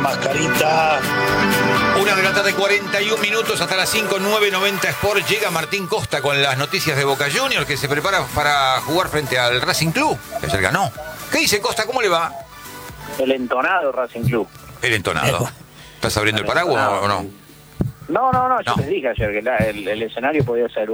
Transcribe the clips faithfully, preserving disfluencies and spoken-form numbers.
mascarita. Una de la tarde, cuarenta y un minutos, hasta las cinco, nueve noventa Sport. Llega Martín Costa con las noticias de Boca Juniors, que se prepara para jugar frente al Racing Club, que ayer ganó. ¿Qué dice Costa? ¿Cómo le va? El entonado Racing Club. El entonado. ¿Estás abriendo el paraguas o no? No, no, no, yo No. les dije ayer que la- el, el escenario podía ser...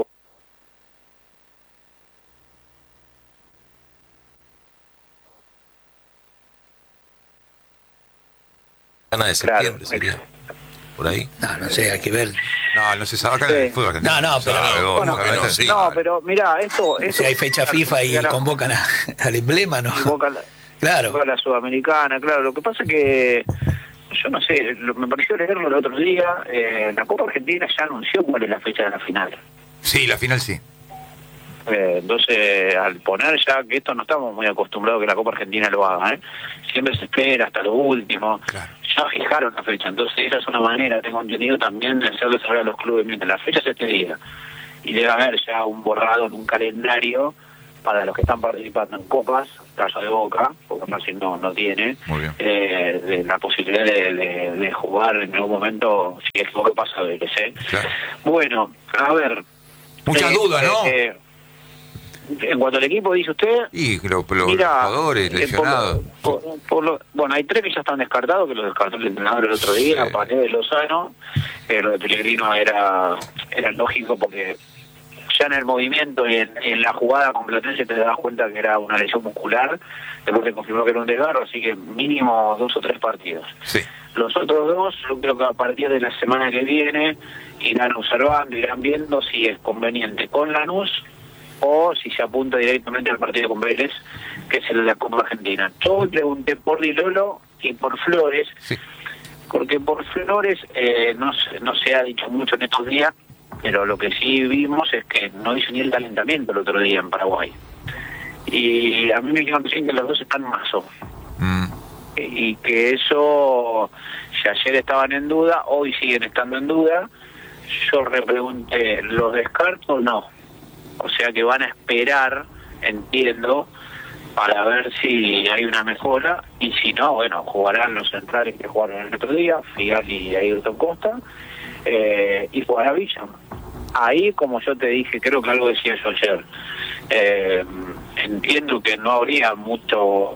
Gana de septiembre Claro. sería. Por ahí. No, no sé, hay que ver. No, no se sabe acá Sí. en el fútbol argentino. No, no, pero- sabe, vos, Bueno, acá pero en- sí. No, pero mirá, esto... esto Si hay fecha FIFA y Claro. convocan a- al emblema, ¿no? Boca la, Claro. Boca la Sudamericana, claro. Lo que pasa es que, yo no sé, lo- me pareció leerlo el otro día, eh, la Copa Argentina ya anunció cuál es la fecha de la final. Sí, la final sí. Eh, entonces, al poner ya que esto no estamos muy acostumbrados a que la Copa Argentina lo haga, ¿eh? Siempre se espera hasta lo último. Claro. Ya fijaron la fecha, entonces esa es una manera, tengo entendido, también de hacerle saber a los clubes, miren, la fecha es este día. Y debe haber ya un borrado en un calendario para los que están participando en copas, caso de Boca, porque Racing no, no tiene, Muy bien. eh, de la posibilidad de, de- de jugar en algún momento, si es lo que pasa, de que sé. Claro. Bueno, a ver. Muchas eh, dudas, ¿no? eh, en cuanto al equipo, dice usted... Y lo- lo- los Mira, jugadores eh, por lo- lesionados. por- por lo- bueno, hay tres que ya están descartados, que los descartó el entrenador el otro día, Sí. Paredes, Lozano. Eh, lo de Pellegrino era, era lógico porque ya en el movimiento y en, en la jugada con Platense te das cuenta que era una lesión muscular, después se confirmó que era un desgarro, así que mínimo dos o tres partidos. Sí. Los otros dos, yo creo que a partir de la semana que viene irán observando, irán viendo si es conveniente con Lanús o si se apunta directamente al partido con Vélez, que es el de la Copa Argentina. Yo pregunté por Di Lolo y por Flores, Sí. porque por Flores eh, no, se- no se ha dicho mucho en estos días, pero lo que sí vimos es que no hizo ni el calentamiento el otro día en Paraguay. Y a mí me llama que los dos están mazo Mm. y que eso, si ayer estaban en duda, hoy siguen estando en duda. Yo repregunté, ¿los descarto o no? O sea que van a esperar, entiendo, para ver si hay una mejora, y si no, bueno, jugarán los centrales que jugaron el otro día, Figal y Ayrton Costa, eh, y jugará Villa. Ahí, como yo te dije, creo que algo decía yo ayer, eh, entiendo que no habría mucho...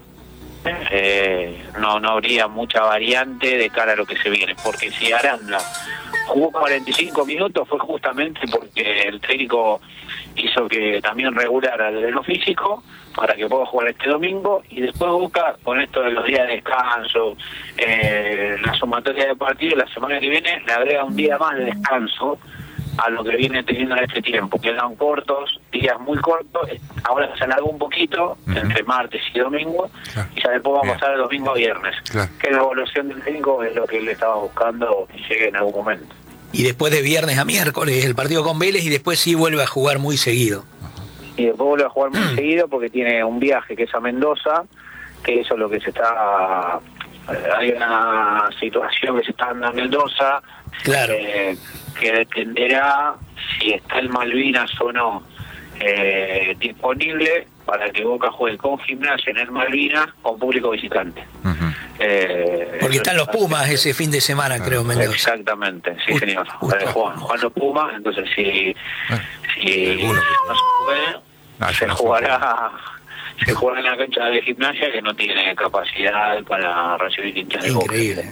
Eh, no no habría mucha variante de cara a lo que se viene, porque si Aranda jugó cuarenta y cinco minutos fue justamente porque el técnico hizo que también regulara desde lo físico para que pueda jugar este domingo, y después busca con esto de los días de descanso, eh, la sumatoria de partidos, la semana que viene le agrega un día más de descanso a lo que viene teniendo en este tiempo. Quedan cortos, días muy cortos, ahora se alargó un poquito, Ujú. entre martes y domingo, Claro. y ya después va a Bien. pasar de domingo a viernes. Claro. Que la evolución del técnico es lo que él estaba buscando que llegue en algún momento. Y después de viernes a miércoles el partido con Vélez y después sí vuelve a jugar muy seguido. Y después vuelve a jugar muy seguido porque tiene un viaje que es a Mendoza, que eso es lo que se está... Hay una situación que se está dando en Mendoza, Claro. eh, que dependerá si está el Malvinas o no eh, disponible para que Boca juegue con Gimnasia en el Malvinas con público visitante. Ujú. Eh, Porque están los Pumas ese fin de semana, creo, Mendoza. Exactamente, sí, Justo, señor. justo. Eh, Juan, Juan los Pumas, entonces si, si alguno que- no se puede, Ah, se no se jugará se jugará en la cancha de Gimnasia, que no tiene capacidad para recibir hinchas de Boca. Increíble.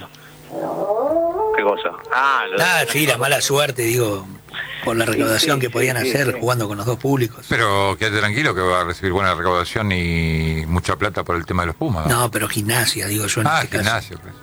¿Qué cosa? Ah, lo de- Ah, sí, la mala suerte, digo, por la recaudación sí, que sí, podían sí, hacer sí. jugando con los dos públicos. Pero quédate tranquilo que va a recibir buena recaudación y mucha plata por el tema de los Pumas. No, pero gimnasia, digo yo en Ah, este caso. gimnasio. pues.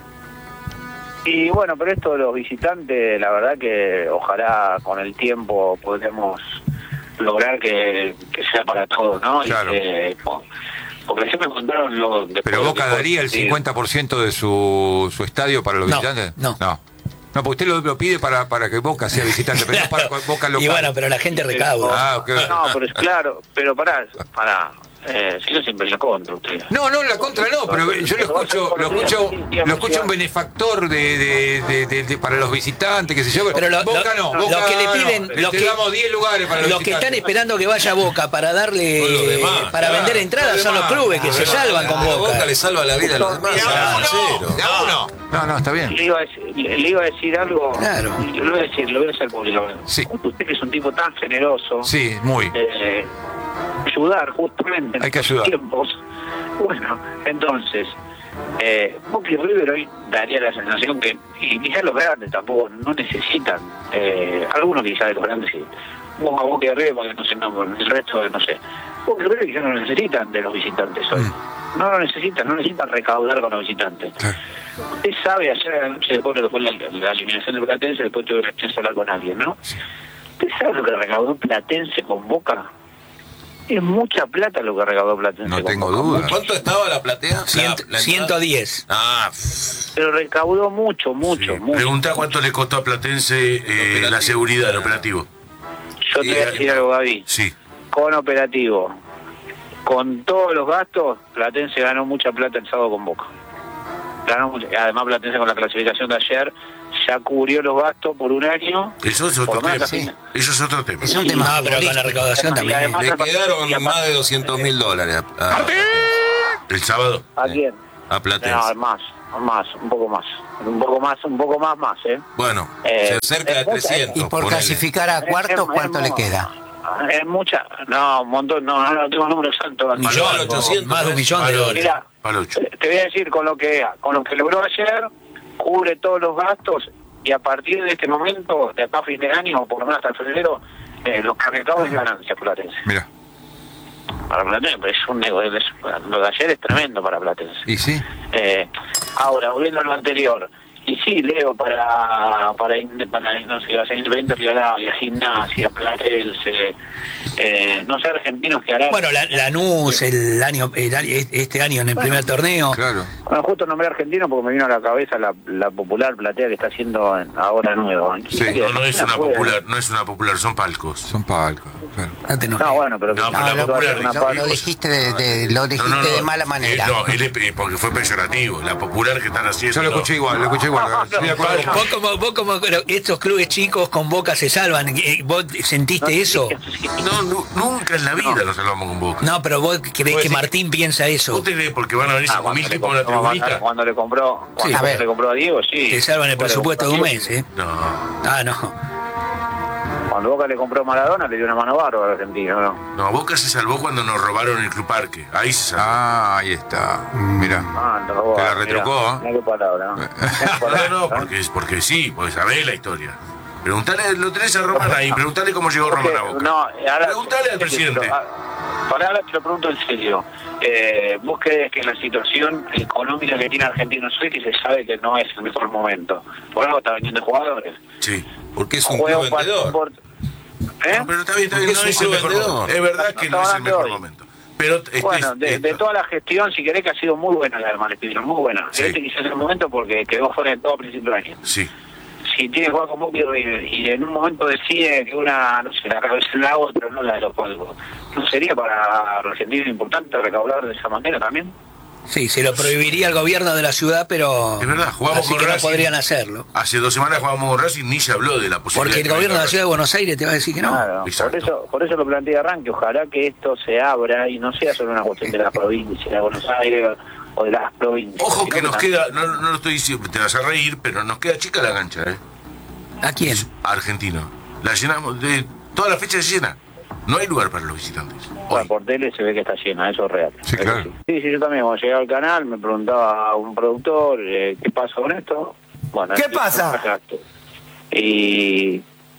Y bueno, pero esto de los visitantes, la verdad que ojalá con el tiempo podamos lograr que, que sea para todos, ¿no? Claro. Y que- porque siempre me contaron lo... después ¿Pero lo Boca que- daría el sí. cincuenta por ciento de su, su estadio para los No, visitantes? no. No, no porque usted lo, lo pide para, para que Boca sea visitante, pero no para Boca local. Y bueno, pero la gente recauda. Ah, ok. No, pero es claro, pero pará, pará. Eh, si no, siempre la contra usted. No, no, la contra no, pero yo lo escucho, lo escucho, lo escucho un benefactor de, de, de, de, de- para los visitantes, qué sé yo. Pero lo- Boca lo- no, Boca los que le no. piden- Te los que- damos diez lugares para los, Los que están visitantes. esperando que vaya Boca para darle, Son los demás, para claro, vender entradas los son los demás. clubes que Los se demás. salvan con La Boca. Boca le salva la vida a los demás. De a uno, Cero. de a uno. No, no, está bien. Le iba a decir, le le iba a decir algo. Claro. Le voy a decir, lo voy a hacer público. Sí. Usted que es un tipo tan generoso. Sí, muy. eh, ayudar justamente en Hay que estos ayudar. tiempos. Bueno, entonces, eh, Boca y River hoy daría la sensación que, y quizás los grandes tampoco no necesitan, eh, algunos quizás de los grandes sí, Boca, Boca y River, porque no sé, no, el resto no sé. Boca y River quizás no necesitan de los visitantes hoy. Mm. No lo necesitan, no necesitan recaudar con los visitantes. Claro. Usted sabe, ayer a la noche, después, después de la, la eliminación de Platense, después tuve la chance de hablar con alguien, ¿no? ¿Usted sabe lo que recaudó Platense con Boca? Es mucha plata lo que recaudó Platense No con tengo Boca. duda. ¿Cuánto estaba la platea? Ciento- La- la entrada. ciento diez. Ah, pff, Pero recaudó mucho, mucho, Sí. mucho. Pregunta cuánto le costó a Platense eh, Operativo. la seguridad, el operativo. Yo te voy a decir algo, David. Sí. Con operativo, con todos los gastos, Platense ganó mucha plata el sábado con Boca. Ganó mucho. Además, Platense con la clasificación de ayer ya cubrió los gastos por un año. Eso es Por otro lo menos tema. así. Sí. Eso es otro tema. Es un tema. No, pero con la recaudación Y también. además- le y quedaron aparte- más de doscientos mil dólares. a- a- El sábado, ¿A quién? a No, Platense. más, más, un poco más. Un poco más, un poco más, más, ¿eh? Bueno, Eh, cerca de es mucha- trescientos. Y por ponele. clasificar a Es- cuartos, es- ¿cuánto es le mu- queda? Es mucha, no, un montón, no, no, no tengo el número exacto. Millón, Vale, ochocientos, más de un millón de Vale, dólares. Mira, Palocho. te voy a decir con lo que con lo que logró ayer, cubre todos los gastos y a partir de este momento, de acá a fin de año, o por lo menos hasta febrero, eh, los que recaudan es ganancia Platense. Mira. Para Platense es un negocio, es- lo de ayer es tremendo para Platense. ¿Y sí? Eh, ahora, volviendo a lo anterior, y sí, Leo, para, para, para no sé, hacer Independiente Rivadavia, Gimnasia, Platense, eh, no sé, argentinos que harán. Bueno, la, Lanús el año, el año- este año en el primer torneo. Claro. Bueno, justo nombré argentino porque me vino a la cabeza la, la popular platea que está haciendo en- ahora nuevo. Sí, No, no es una puede. popular, no es una popular, son palcos. Son palcos. Claro. No te enojes. No, bueno, pero No, que- pero la que popular, una no, parte- Lo dijiste de, de- lo dijiste No, no, no. de mala manera. Eh, no, él es- eh, porque fue peyorativo. La popular que están haciendo. Yo lo escuché igual, lo escuché igual. Estoy de acuerdo con- Vos como, vos como pero estos clubes chicos con Boca se salvan, eh, ¿vos sentiste eso? No, nu- nunca en la vida nos salvamos con Boca. No, pero vos creés que decís- Martín piensa eso. ¿Vos te crees porque van a venir Ah, cinco cuando mil le tipos en la compró- tribunita? Cuando le compró, cuando a ver. le compró a Diego, sí. Te salvan el Cuando le presupuesto de compró un a Diego, mes, ¿eh? No. Ah, no. Cuando Boca le compró a Maradona, le dio una mano bárbara al argentino, ¿no? No, Boca se salvó cuando nos robaron el Club Parque. Ahí se salvó. Ah, ahí está. Mira. Ah, te robó. Te la Mirá, retrucó, ¿eh? mirá qué palabra, ¿no? No, no, porque, es porque sí, porque sabés la historia. Preguntale, lo tenés a Román ahí, preguntale cómo llegó Román a Boca. No, ahora, Preguntale al presidente. Pero, ah, Ahora te lo pregunto en serio. Eh, ¿Vos crees que la situación económica que tiene Argentina hoy, que se sabe que no es el mejor momento? Por algo está vendiendo jugadores. Sí. Porque es un Juega club un partido vendedor. por- ¿Eh? No, pero está bien, está Porque bien, es no un es el club mejor vendedor. momento. Es verdad que no es el Estamos mejor hoy. momento. Pero este, Bueno, de, de toda la gestión, si querés, que ha sido muy buena la de Malespino, muy buena. Sí. Este quizás es el momento porque quedó fuera de todo a principio de año. Sí. Si tiene que jugar con Boca y River y en un momento decide que una, no sé, la cabeza es la otra, no la de los polvos, ¿no sería para Argentina importante recaudar de esa manera también? Sí, se lo prohibiría el gobierno de la ciudad, pero Es verdad, jugamos así con que no Racing. podrían hacerlo. Hace dos semanas jugábamos con Racing, ni se habló de la posibilidad. Porque el de gobierno de la Racing. ciudad de Buenos Aires te va a decir que no. Claro, por exacto. eso, por eso lo planteé de arranque, ojalá que esto se abra y no sea solo una cuestión de la provincia de Buenos Aires o de las provincias. Ojo sino que nos también- queda, no, no lo estoy diciendo, te vas a reír, pero nos queda chica la cancha, ¿eh? ¿A quién? Argentino. La llenamos, de toda la fecha se llena. No hay lugar para los visitantes. Bueno, Hoy. por tele se ve que está llena, eso es real. Sí, Eso claro. Sí. sí, sí, yo también cuando llegué al canal me preguntaba a un productor eh, qué pasa con esto. Bueno, ¿Qué es- pasa? Exacto. Y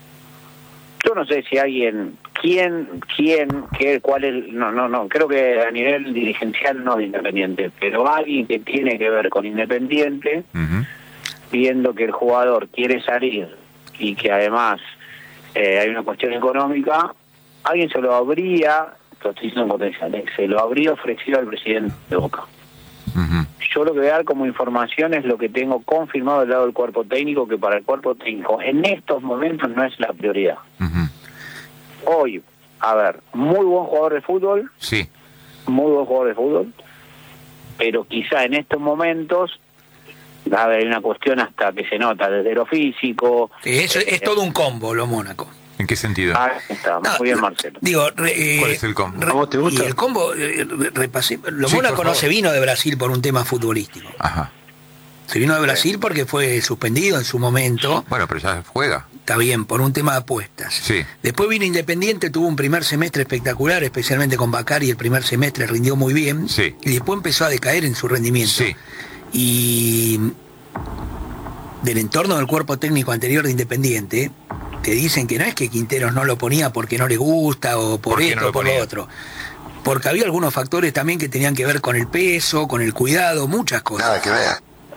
yo no sé si alguien, quién, quién, qué, cuál es, no, no, no, creo que a nivel dirigencial no de Independiente, pero alguien que tiene que ver con Independiente, Ujú. viendo que el jugador quiere salir y que además eh, hay una cuestión económica, alguien se lo habría, lo estoy diciendo en potencial, eh, se lo habría ofrecido al presidente de Boca. Ujú. Yo lo que voy a dar como información es lo que tengo confirmado del lado del cuerpo técnico, que para el cuerpo técnico en estos momentos no es la prioridad. Ujú. Hoy, a ver, muy buen jugador de fútbol, Sí. muy buen jugador de fútbol, pero quizá en estos momentos va a haber una cuestión hasta que se nota desde lo físico. Sí, eso eh, es todo un combo, lo Mónaco. ¿En qué sentido? Ah, está, No, muy bien, Marcelo. Digo, re- eh, ¿Cuál es el combo? re- ¿A vos te gusta? Y el combo, eh, re- repasé. Lo Sí, Mónaco por no favor. se vino de Brasil por un tema futbolístico. Ajá. Se vino de Brasil porque fue suspendido en su momento. Bueno, pero ya juega. Está bien, por un tema de apuestas. Sí. Después vino Independiente, tuvo un primer semestre espectacular, especialmente con Bacari, el primer semestre rindió muy bien. Sí. Y después empezó a decaer en su rendimiento. Sí. Y del entorno del cuerpo técnico anterior de Independiente, te dicen que no es que Quinteros no lo ponía porque no le gusta o por, ¿Por qué esto no lo o por ponía? lo otro. Porque había algunos factores también que tenían que ver con el peso, con el cuidado, muchas cosas. Nada que ver.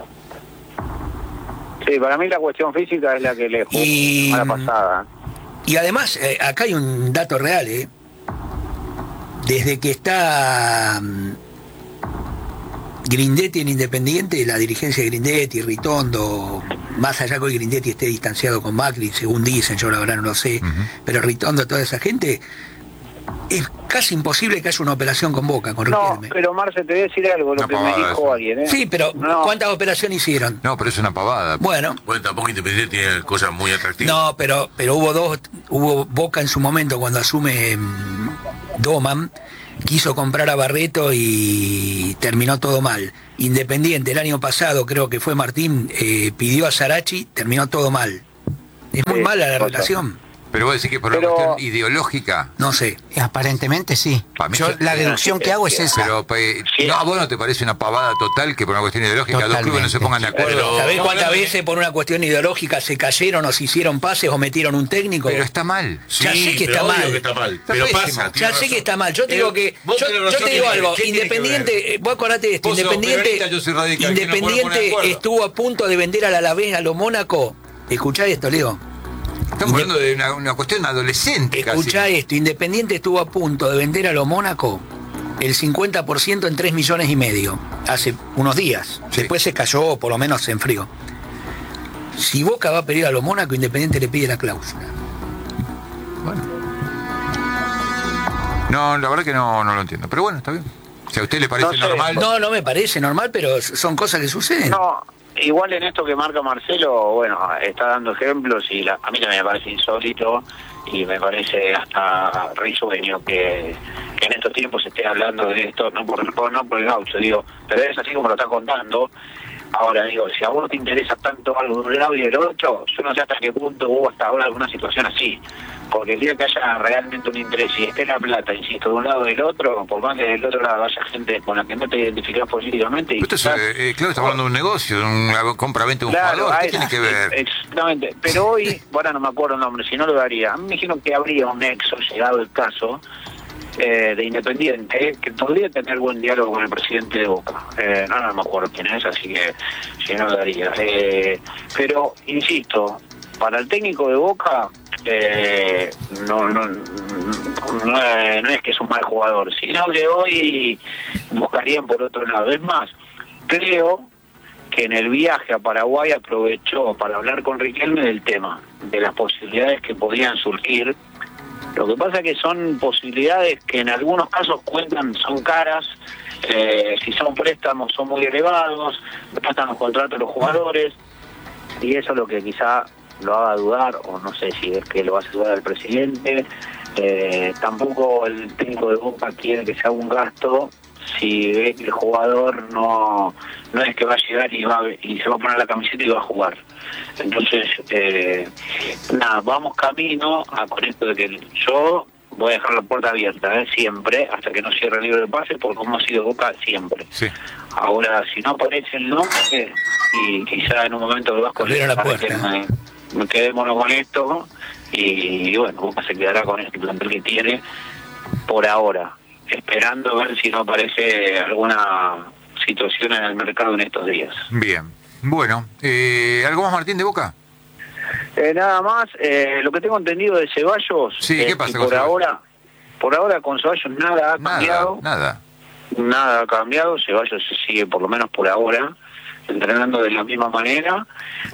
Sí, para mí la cuestión física es la que le jugó Y- a la pasada. Y además, eh, acá hay un dato real, ¿eh? Desde que está mm, Grindetti en Independiente, la dirigencia de Grindetti, Ritondo, más allá que hoy Grindetti esté distanciado con Macri, según dicen, yo la verdad no lo sé, Ujú. pero Ritondo, toda esa gente, es casi imposible que haya una operación con Boca, con No, Riquelme. pero Marce, te voy a decir algo, lo Una que me pavada dijo eso. alguien, ¿eh? Sí, pero No. ¿cuántas operaciones hicieron? No, pero es una pavada. Bueno, Bueno, tampoco Independiente tiene cosas muy atractivas. no, pero, pero hubo dos, hubo Boca en su momento cuando asume mm, Doman, quiso comprar a Barreto y terminó todo mal. Independiente el año pasado, creo que fue Martín, eh, pidió a Sarachi, terminó todo mal. Es muy Sí, mala la total. relación. Pero vos decís que por Pero- una cuestión ideológica. No sé. Aparentemente sí. Pa' mí Yo, sí. la deducción que hago es esa. Pero pe- Sí. no, ¿a vos no te parece una pavada total que por una cuestión ideológica dos clubes no se Totalmente. pongan de acuerdo? Pero- ¿Sabés no, cuántas no, no. veces por una cuestión ideológica se cayeron o se hicieron pases o metieron un técnico? Pero está mal. Ya sé que pero está obvio mal. que está mal. Está Pero pésimo. pasa. Ya tiene sé que razón. está mal. Yo te Eh, digo que. vos Yo, tenés yo razón, te digo ¿qué algo. tiene que Independiente. ver? eh, Vos acordate de esto. Vos sos Independiente. peronista, yo soy radical, ¿quién nos podemos poner de Independiente acuerdo? estuvo a punto de vender al Alavés a lo Mónaco. Escuchá esto, Leo. Estamos hablando de una, una cuestión adolescente casi. Escuchá esto. Independiente estuvo a punto de vender a lo Mónaco el cincuenta por ciento en tres millones y medio. Hace unos días. Sí. Después se cayó, o por lo menos se enfrió. Si Boca va a pedir a lo Mónaco, Independiente le pide la cláusula. No, la verdad que no, no lo entiendo. Pero bueno, está bien. Si a usted le parece No sé. normal. No, no me parece normal, pero son cosas que suceden. No, igual en esto que marca Marcelo, bueno, está dando ejemplos y la- a mí también me parece insólito y me parece hasta risueño que, que en estos tiempos se esté hablando de esto, no por, por- no por el gaucho, digo, pero es así como lo está contando. Ahora digo, si a vos te interesa tanto algo de un lado y del otro, yo no sé hasta qué punto hubo hasta ahora alguna situación así. Porque el día que haya realmente un interés y esté la plata, insisto, de un lado o del otro, por más que del otro lado haya gente con la que no te identificás políticamente. Y Esto es, quizás- eh, eh, claro, estamos hablando de un negocio, de una compra-venta de un Claro, jugador. ¿Qué a tiene esa- que ver? Exactamente. Pero hoy, ahora no me acuerdo el nombre, si no lo daría. A mí me dijeron que habría un nexo, llegado el caso, eh, de Independiente, que podría tener buen diálogo con el presidente de Boca. Eh, no, no me acuerdo quién es, así que si no lo daría. Eh, pero, insisto, para el técnico de Boca, eh, no, no, no, es- no es que es un mal jugador, sino que hoy buscarían por otro lado. Es más, creo que en el viaje a Paraguay aprovechó para hablar con Riquelme del tema, de las posibilidades que podían surgir. Lo que pasa es que son posibilidades que en algunos casos cuentan, son caras, eh, si son préstamos son muy elevados, gastan los contratos de los jugadores, y eso es lo que quizá lo haga dudar, o no sé si es que lo hace dudar el presidente. Eh, tampoco el técnico de Boca quiere que se haga un gasto si ve que el jugador no no es que va a llegar y va a- y se va a poner la camiseta y va a jugar. Entonces, eh, nada, vamos camino a con esto de que yo voy a dejar la puerta abierta, ¿eh? Siempre, hasta que no cierre el libro de pase, por cómo ha sido Boca siempre. Sí. Ahora, si no aparece el nombre, y quizá en un momento el Vasco Abrieron la puerta. me, me quedémonos con esto, y, y bueno, Boca se quedará con este plantel que tiene por ahora, esperando a ver si no aparece alguna situación en el mercado en estos días. Bien. Bueno, eh, ¿algo más, Martín, de Boca? Eh, nada más, eh, lo que tengo entendido de Ceballos, Sí, eh, ¿qué pasa y con por Ceballos? ahora, por ahora con Ceballos nada ha Nada, cambiado. nada. Nada ha cambiado, Ceballos se sigue, por lo menos por ahora, entrenando de la misma manera.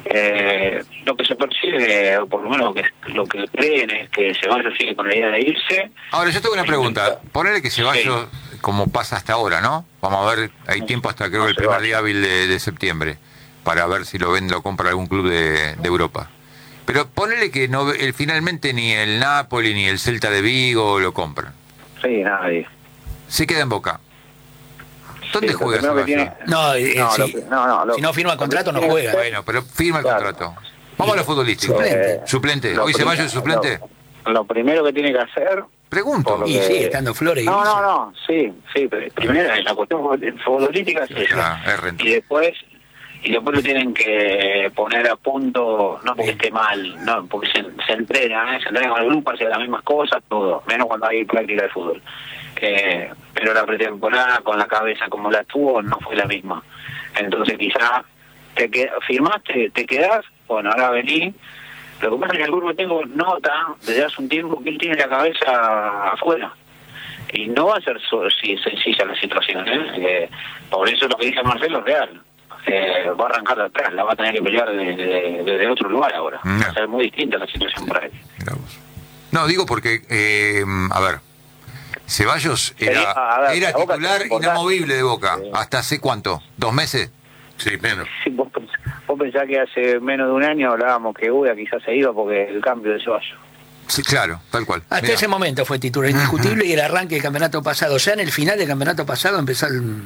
Eh, lo que se percibe, o por lo menos lo que, lo que creen, es que Ceballos sigue con la idea de irse. Ahora, yo tengo una pregunta. Ponele que Ceballos, como pasa hasta ahora, ¿no? Vamos a ver, hay tiempo hasta creo No que el se primer vaya. día hábil de, de septiembre, para ver si lo vende o compra algún club de, de Europa. Pero ponele que no eh, finalmente ni el Napoli ni el Celta de Vigo lo compran. Sí, nadie. Se queda en Boca. ¿Dónde Sí, lo juega primero que Ceballos? tiene- No, eh, No, si, lo- no, no, lo- si no firma el contrato no lo- juega. Bueno, pero firma el Claro. contrato. Vamos a lo futbolístico. Suplente. Suplente. Lo ¿Hoy prim- Ceballos es suplente? Lo, lo primero que tiene que hacer... Pregunto. Por lo Y que- sí, estando Flores. y No, Villa. no, no, sí, sí, pero primero la cuestión futbolística es Ah, esa. es rentable. Y después, y después lo tienen que poner a punto, no porque esté mal, no, porque se, se entrena, ¿eh? Se entrena con el grupo, hace las mismas cosas, todo, menos cuando hay práctica de fútbol. Eh, pero la pretemporada con la cabeza como la tuvo no fue la misma. Entonces quizá te qued- firmaste, te quedás, bueno, ahora vení. Lo que pasa es que el grupo tengo nota desde hace un tiempo que él tiene la cabeza afuera. Y no va a ser so- si, sencilla la situación, ¿eh? Eh, por eso lo que dice Marcelo es real. Eh, va a arrancar de atrás, la va a tener que pelear desde, desde otro lugar ahora. Mm. Va a ser muy distinta la situación para él. Mirá vos. No, digo porque, eh, a ver, Ceballos Sería- era, a ver, era la Boca titular es importante. inamovible de Boca. Sí. ¿Hasta hace cuánto? ¿Dos meses? Sí, menos. Sí, vos, pens- vos pensás que hace menos de un año hablábamos que Uda quizás se iba porque el cambio de Ceballos. Sí, claro, tal cual. Hasta Mirá. ese momento fue titular indiscutible y el arranque del campeonato pasado. Ya en el final del campeonato pasado empezó el-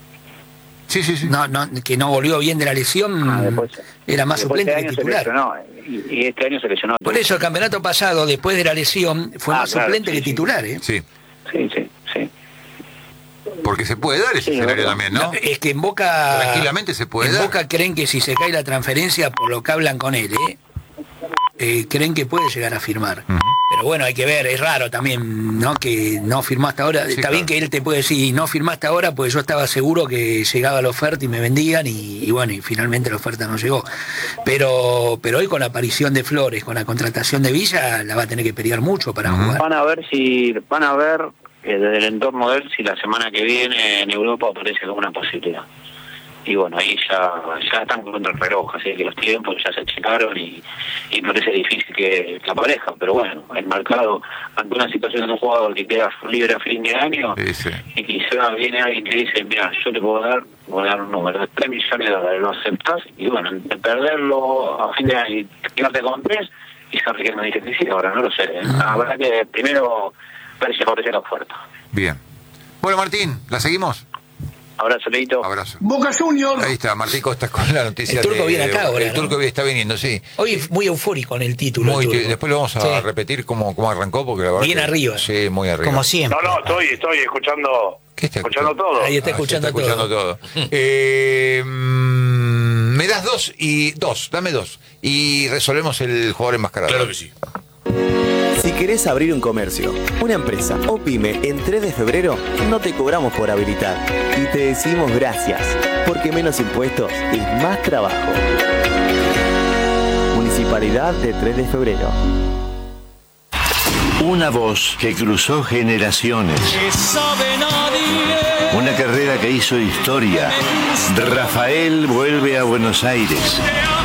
Sí, sí, sí. no, no, que no volvió bien de la lesión, Ah, después- era más después suplente este que año se titular. lesionó, y, y este año se lesionó. Por eso el campeonato pasado, después de la lesión, fue Ah, más claro, suplente sí, que sí. titular. ¿eh? Sí, Sí, sí, sí. porque se puede dar ese Sí, escenario verdad. también, ¿no? No, es que en Boca... Tranquilamente se puede En dar. Boca creen que si se cae la transferencia, por lo que hablan con él, ¿eh? Eh, creen que puede llegar a firmar. Ujú. Pero bueno, hay que ver, es raro también, ¿no? Que no firmaste ahora. Sí, Está claro. bien que él te puede decir, no firmaste ahora, pues yo estaba seguro que llegaba la oferta y me vendían, y, y bueno, y finalmente la oferta no llegó. Pero pero hoy con la aparición de Flores, con la contratación de Villa, la va a tener que pelear mucho para Ujú. jugar. Van a ver si, van a ver eh, desde el entorno de él si la semana que viene en Europa aparece alguna posibilidad. Y bueno, ahí ya, ya están contra el reloj, así que los tiempos ya se checaron y, y parece difícil que, que aparezca. Pero bueno, el mercado, ante una situación de un jugador que queda libre a fin de año, Sí, sí. y quizá viene alguien que dice, mira, yo te puedo dar, voy a dar un número de tres millones de dólares, lo aceptás, y bueno, de perderlo a fin de año y quedarte con tres, quizás que me dice que sí, ahora no lo sé. ¿eh? Habrá que primero ver si aparece la oferta. Bien. Bueno, Martín, ¿la seguimos? Abrazo, Leito. Abrazo. Boca Juniors. Ahí está, Martín Costa con la noticia. El turco de- viene acá ahora, El ¿no? turco está viniendo, sí. Hoy es muy eufórico en el título. Muy, el turco. después lo vamos a Sí. repetir cómo, cómo arrancó, porque la verdad Bien que- arriba. Sí, muy arriba. Como siempre. No, no, estoy, estoy escuchando, ¿Qué está escuchando todo. Ahí está Ah, escuchando, sí, está escuchando todo. Eh, mm, me das dos y dos, dame dos. Y resolvemos el jugador enmascarado. Claro que sí. Si querés abrir un comercio, una empresa o pyme en tres de febrero, no te cobramos por habilitar. Y te decimos gracias, porque menos impuestos es más trabajo. Municipalidad de tres de febrero. Una voz que cruzó generaciones. Una carrera que hizo historia. Rafael vuelve a Buenos Aires.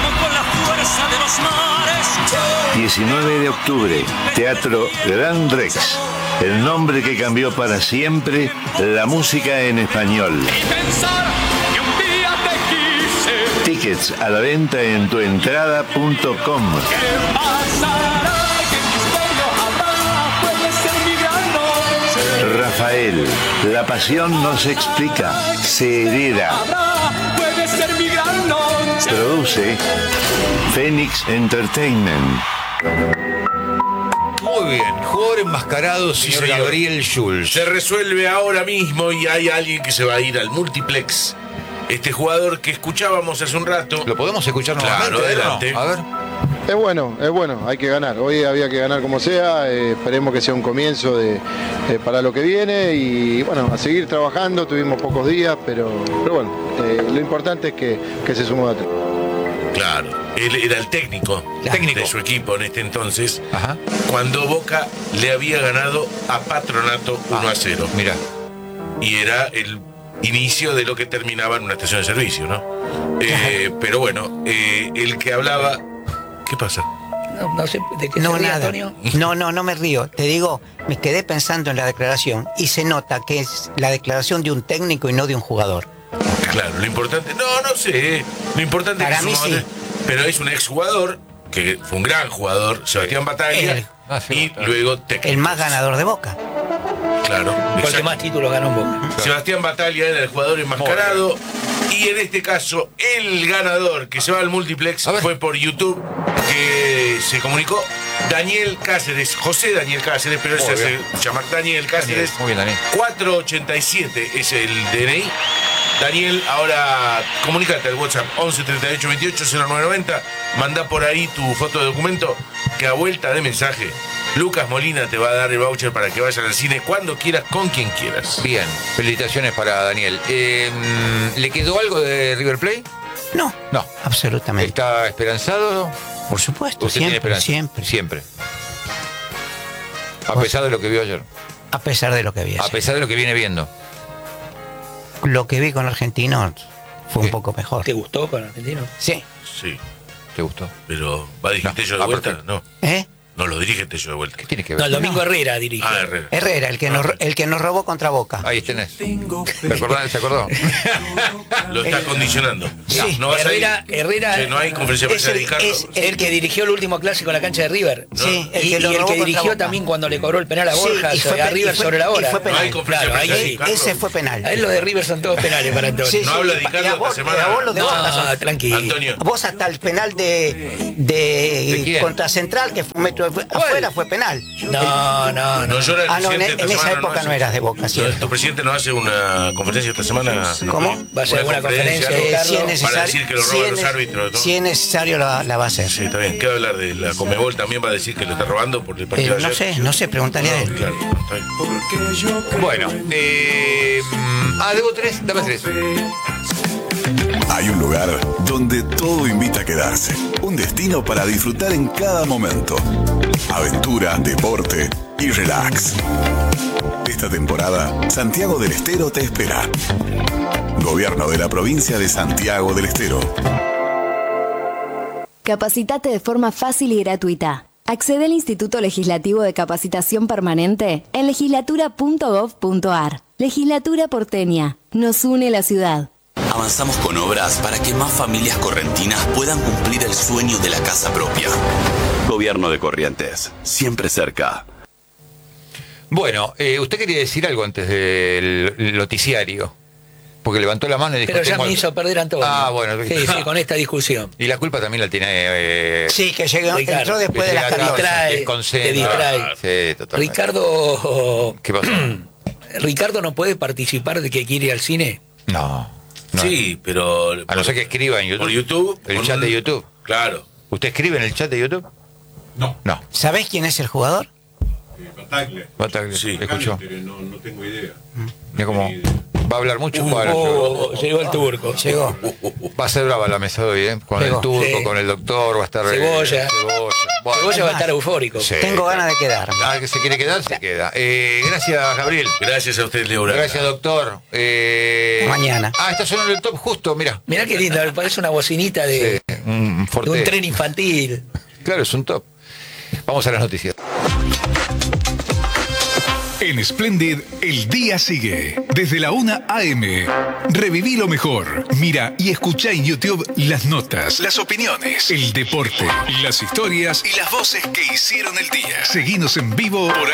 diecinueve de octubre, Teatro Gran Rex. El nombre que cambió para siempre la música en español. Tickets a la venta en tuentrada punto com. Rafael, la pasión no se explica, se hereda. Produce Phoenix Entertainment. Muy bien, jugador enmascarado, Sí, señor señor. Gabriel Schulz. Se resuelve ahora mismo y hay alguien que se va a ir al multiplex. Este jugador que escuchábamos hace un rato. ¿Lo podemos escuchar Claro, nuevamente? adelante. ¿No? A ver. Es bueno, es bueno, hay que ganar. Hoy había que ganar como sea, eh, esperemos que sea un comienzo de, eh, para lo que viene y bueno, a seguir trabajando, tuvimos pocos días, pero, pero bueno, eh, lo importante es que, que se sumó a tres. Claro, él era el técnico, Técnico. de su equipo en este entonces, Ajá. cuando Boca le había ganado a Patronato uno a cero. Mira. Y era el inicio de lo que terminaba en una estación de servicio, ¿no? Eh, pero bueno, eh, el que hablaba... ¿Qué pasa? No, no sé de qué No, se ríe, nada. Antonio. No, no, no me río. Te digo, me quedé pensando en la declaración y se nota que es la declaración de un técnico y no de un jugador. Claro, lo importante, no, no sé, lo importante Para es que mí es un sí. jugador, pero es un exjugador, que fue un gran jugador, Sebastián Bataglia, El- Ah, sí, y claro. luego técnico. El más ganador de Boca. Claro, Porque exacto. más títulos ganó en Boca. Sebastián Bataglia era el jugador enmascarado, y en este caso, el ganador que se va al multiplex A ver. fue por YouTube, que se comunicó Daniel Cáceres, José Daniel Cáceres, pero Muy ese se bien. llama Daniel Cáceres. Daniel, muy bien, Daniel. cuatrocientos ochenta y siete es el D N I. Daniel, ahora comunícate al WhatsApp once treinta y ocho veintiocho cero nueve noventa. Manda por ahí tu foto de documento, que a vuelta de mensaje Lucas Molina te va a dar el voucher para que vayas al cine cuando quieras, con quien quieras. Bien, felicitaciones para Daniel. Eh, ¿Le quedó algo de River Plate? No, No. absolutamente. ¿Está esperanzado? Por supuesto, ¿Usted tiene siempre, esperanza? siempre. Siempre. A Pues- pesar de lo que vio ayer. A pesar de lo que vi. A ayer. pesar de lo que viene viendo. Lo que vi con Argentinos fue un ¿Qué? poco mejor. ¿Te gustó con Argentino? Sí. Sí, ¿Te gustó? pero ¿va a dirigir No. Tello de Ah, vuelta? perfecto. No, ¿Eh? no lo dirige Tello de vuelta. ¿Qué tiene que No, ver? el domingo Herrera dirigió. Ah, Herrera. Herrera, el que, nos, el que nos robó contra Boca. Ahí tenés. ¿Te acordás? ¿Se acordó? Lo está condicionando. Sí. No vas a ir. Herrera, Herrera Sí, no hay conferencia de es prensa de el- Ricardo. es- el que dirigió el último clásico en la cancha de River. Sí, Y, y lo el robó que contra dirigió Boca. también cuando le cobró el penal a Sí, Borja, y fue a pe- River y fue- sobre la y hora. fue penal. No hay conferencia Claro, de prensa ahí de sí. Ricardo. Ese fue penal. A él los de River son todos penales para Antonio. Sí, No sí, habla de y Ricardo a esta vos- semana. y a vos los de Boca son- No, tranquilo. Antonio. Vos hasta el penal de, de, ¿De quién? contra Central, que fue un metro afuera, fue penal. No, no, no. No llora el Ah, no, en, presidente en esta esa semana, época hace- no eras de Boca, No, ¿cierto? ¿Tu presidente no hace una conferencia esta semana? ¿Cómo? Va a ser Una una conferencia, algo? Eh, Carlos, si es Para necesario, decir que lo si roban es los ne- árbitros, ¿no? si es necesario la, la va a hacer. Sí, está bien. ¿Qué va a hablar de la Comebol? También va a decir que lo está robando por el Eh, partido de no ayer. sé, no sé, preguntarle a No, él. claro, está bien. Bueno, eh, ah, debo tres, dame tres. Hay un lugar donde todo invita a quedarse. Un destino para disfrutar en cada momento. Aventura, deporte y relax. Esta temporada, Santiago del Estero te espera. Gobierno de la provincia de Santiago del Estero. Capacitate de forma fácil y gratuita. Accede al Instituto Legislativo de Capacitación Permanente en legislatura punto gov punto ar. Legislatura porteña. Nos une la ciudad. Avanzamos con obras para que más familias correntinas puedan cumplir el sueño de la casa propia. Gobierno de Corrientes, siempre cerca. Bueno, eh, usted quería decir algo antes del noticiario. Porque levantó la mano y dijo... Pero ya "Tengo me algo". hizo perder Antonio. Ah, bueno. Sí, sí, con esta discusión. Y la culpa también la tiene... Eh, Sí, que llegó, Ricardo, entró después de las Te catorce. distrae, desconcentra. te distrae. Sí, totalmente. Ricardo. ¿Qué pasó? Ricardo no puede participar de que quiere ir al cine. No. no. Sí, pero... A no ser que escriba en YouTube. Por YouTube. El con chat un- de YouTube. Claro. ¿Usted escribe en el chat de YouTube? No. No. ¿Sabés quién es el jugador? Bataglia. Bataglia, Sí. escuchó. Pero no, no tengo idea. Mira cómo va a hablar mucho. va, a Oh, llegó el turco. Llegó. va a ser brava la mesa de hoy, ¿eh? Con Llegó. el turco, Sí. con el doctor, va a estar... eh, Cebolla. Cebolla. Bueno. Cebolla va a estar eufórico. Sí. Tengo ganas de quedarme. Ah, que se quiere quedar, se queda. Eh, gracias, Gabriel. Gracias a usted, Leo Uranga. Gracias, doctor. Eh, Mañana. Ah, está sonando el top justo, mira. Mirá qué lindo, me parece una bocinita de, Sí, un de forte. un tren infantil. Claro, es un top. Vamos a las noticias. En Splendid, el día sigue. Desde la una a eme. Reviví lo mejor. Mira y escucha en YouTube las notas, las opiniones, el deporte, las historias y las voces que hicieron el día. Seguinos en vivo por